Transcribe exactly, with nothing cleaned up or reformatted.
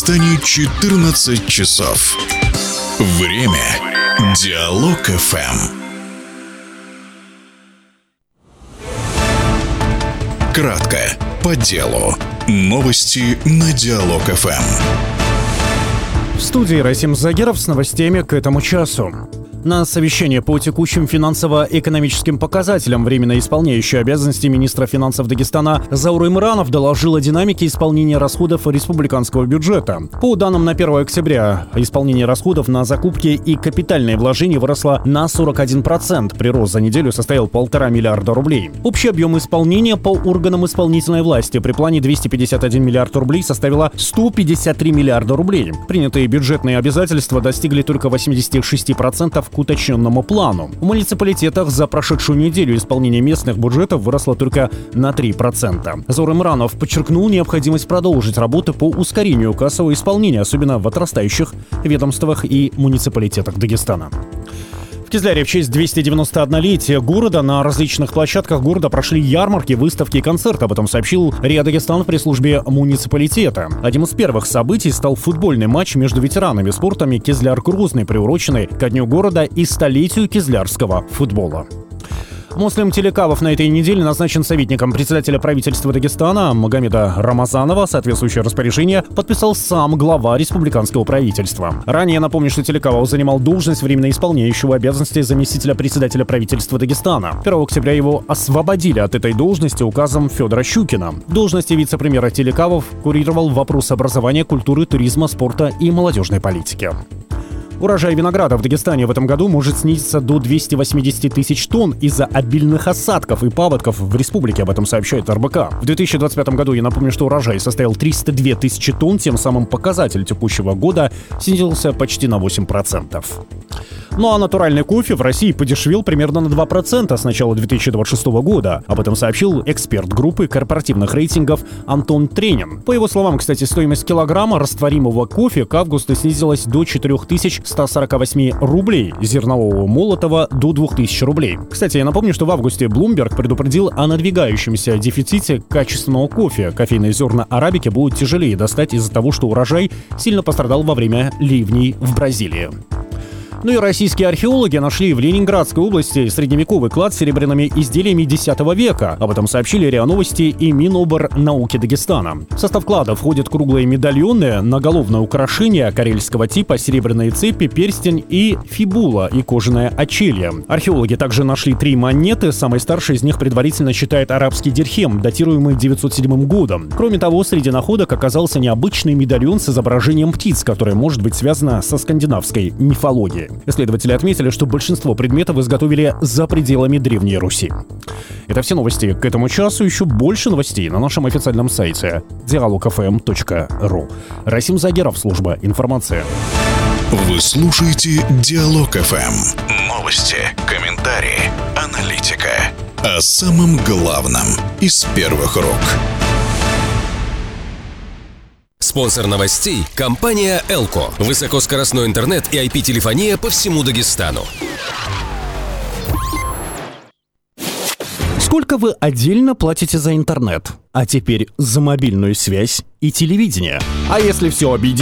Дагестане четырнадцать часов. Время Диалог эф эм. Кратко, по делу. Новости на Диалог эф эм. В студии Расим Загиров с новостями к этому часу. На совещании по текущим финансово-экономическим показателям временно исполняющий обязанности министра финансов Дагестана Заур Имранов доложил о динамике исполнения расходов республиканского бюджета. По данным на первое октября, исполнение расходов на закупки и капитальные вложения выросло на сорок один процент. Прирост за неделю составил полтора миллиарда рублей. Общий объем исполнения по органам исполнительной власти при плане двести пятьдесят один миллиард рублей составило сто пятьдесят три миллиарда рублей. Принятые бюджетные обязательства достигли только восемьдесят шесть процентов к уточненному плану. В муниципалитетах за прошедшую неделю исполнение местных бюджетов выросло только на три процента. Заур Имранов подчеркнул необходимость продолжить работы по ускорению кассового исполнения, особенно в отрастающих ведомствах и муниципалитетах Дагестана. В Кизляре в честь двухсот девяноста однолетия города на различных площадках города прошли ярмарки, выставки и концерты. Об этом сообщил РИА Дагестан в пресс-службе муниципалитета. Одним из первых событий стал футбольный матч между ветеранами спорта Кизляр-Грозный, приуроченный ко дню города и столетию кизлярского футбола. Муслим Телекалов на этой неделе назначен советником председателя правительства Дагестана Магомеда Рамазанова. Соответствующее распоряжение подписал сам глава республиканского правительства. Ранее, напомню, что Телекалов занимал должность временно исполняющего обязанности заместителя председателя правительства Дагестана. первого октября его освободили от этой должности указом Федора Щукина. В должности вице-премьера Телекалов курировал вопросы образования, культуры, туризма, спорта и молодежной политики. Урожай винограда в Дагестане в этом году может снизиться до двухсот восьмидесяти тысяч тонн из-за обильных осадков и паводков в республике, об этом сообщает эр бэ ка. В две тысячи двадцать пятом году, я напомню, что урожай составил триста две тысячи тонн, тем самым показатель текущего года снизился почти на восемь процентов. Ну а натуральный кофе в России подешевел примерно на два процента с начала две тысячи двадцать шестого года. Об этом сообщил эксперт группы корпоративных рейтингов Антон Тренин. По его словам, кстати, стоимость килограмма растворимого кофе к августу снизилась до четырех тысяч ста сорока восьми рублей, зернового молотого до двух тысяч рублей. Кстати, я напомню, что в августе Bloomberg предупредил о надвигающемся дефиците качественного кофе. Кофейные зерна арабики будут тяжелее достать из-за того, что урожай сильно пострадал во время ливней в Бразилии. Ну и российские археологи нашли в Ленинградской области средневековый клад с серебряными изделиями десятого века. Об этом сообщили РИА Новости и Миноборнауки Дагестана. В состав клада входят круглые медальоны, наголовное украшение карельского типа, серебряные цепи, перстень и фибула и кожаное очелье. Археологи также нашли три монеты. Самой старшей из них предварительно считает арабский дирхем, датируемый девятьсот седьмым годом. Кроме того, среди находок оказался необычный медальон с изображением птиц, которое может быть связано со скандинавской мифологией. Исследователи отметили, что большинство предметов изготовили за пределами Древней Руси. Это все новости к этому часу. Еще больше новостей на нашем официальном сайте диалог эф эм точка ру. Расим Загиров, служба информации. Вы слушаете Диалог эф эм. Новости, комментарии, аналитика. О самом главном из первых рук. Спонсор новостей – компания «Элко». Высокоскоростной интернет и ай пи-телефония по всему Дагестану. Сколько вы отдельно платите за интернет? А теперь за мобильную связь и телевидение. А если все объединить